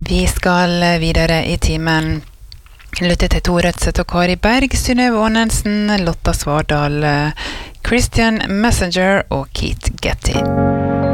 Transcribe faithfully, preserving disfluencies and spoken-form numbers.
Vi skal videre i timen lytte til Tor Rødseth og Kari Berg, Synnøve Aanensen, Lotta Svardal, Christian Messenger og Keith Getty.